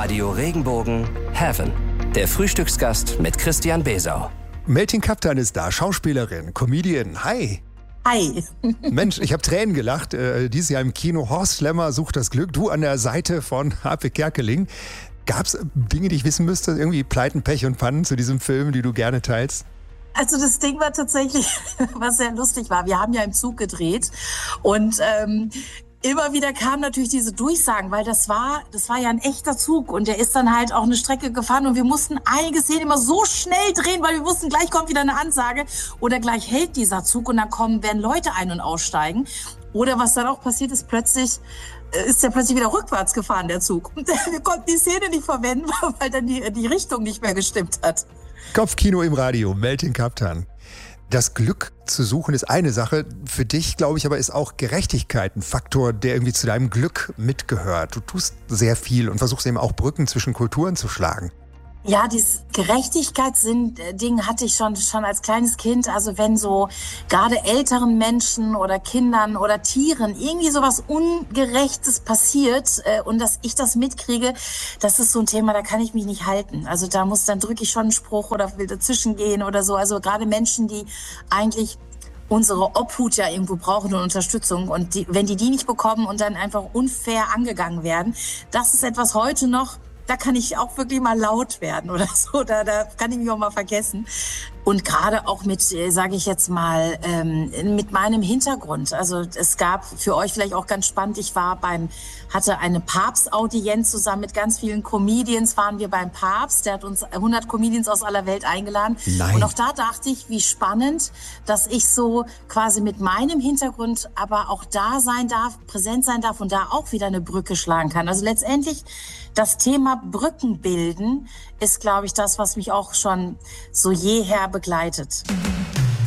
Radio Regenbogen Heaven. Der Frühstücksgast mit Christian Besau. Meltin Kaptan ist da, Schauspielerin, Comedian. Hi. Hi. Mensch, ich habe Tränen gelacht. Dieses Jahr im Kino Horst Schlemmer sucht das Glück. Du an der Seite von Harpe Kerkeling. Gab es Dinge, die ich wissen müsste? Irgendwie Pleiten, Pech und Pannen zu diesem Film, die du gerne teilst? Also das Ding war tatsächlich, was sehr lustig war. Wir haben ja im Zug gedreht und immer wieder kamen natürlich diese Durchsagen, weil das war ja ein echter Zug und der ist dann halt auch eine Strecke gefahren und wir mussten einige Szenen immer so schnell drehen, weil wir wussten, gleich kommt wieder eine Ansage oder gleich hält dieser Zug und dann werden Leute ein- und aussteigen. Oder was dann auch passiert ist, plötzlich ist der plötzlich wieder rückwärts gefahren, der Zug. Und wir konnten die Szene nicht verwenden, weil dann die Richtung nicht mehr gestimmt hat. Kopfkino im Radio, Meltin Kaptan. Das Glück zu suchen ist eine Sache. Für dich, glaube ich, aber ist auch Gerechtigkeit ein Faktor, der irgendwie zu deinem Glück mitgehört. Du tust sehr viel und versuchst eben auch Brücken zwischen Kulturen zu schlagen. Ja, dieses Gerechtigkeitsding hatte ich schon als kleines Kind. Also wenn so gerade älteren Menschen oder Kindern oder Tieren irgendwie sowas Ungerechtes passiert und dass ich das mitkriege, das ist so ein Thema, da kann ich mich nicht halten. Also dann drücke ich schon einen Spruch oder will dazwischen gehen oder so. Also gerade Menschen, die eigentlich unsere Obhut ja irgendwo brauchen und Unterstützung und wenn die nicht bekommen und dann einfach unfair angegangen werden, das ist etwas heute noch. Da kann ich auch wirklich mal laut werden oder so, da kann ich mich auch mal vergessen. Und gerade auch mit, sage ich jetzt mal, mit meinem Hintergrund. Also es gab für euch vielleicht auch ganz spannend, ich hatte eine Papstaudienz zusammen mit ganz vielen Comedians, waren wir beim Papst. Der hat uns 100 Comedians aus aller Welt eingeladen. Nein. Und auch da dachte ich, wie spannend, dass ich so quasi mit meinem Hintergrund aber auch da sein darf, präsent sein darf und da auch wieder eine Brücke schlagen kann. Also letztendlich das Thema Brücken bilden ist, glaube ich, das, was mich auch schon so jeher begleitet.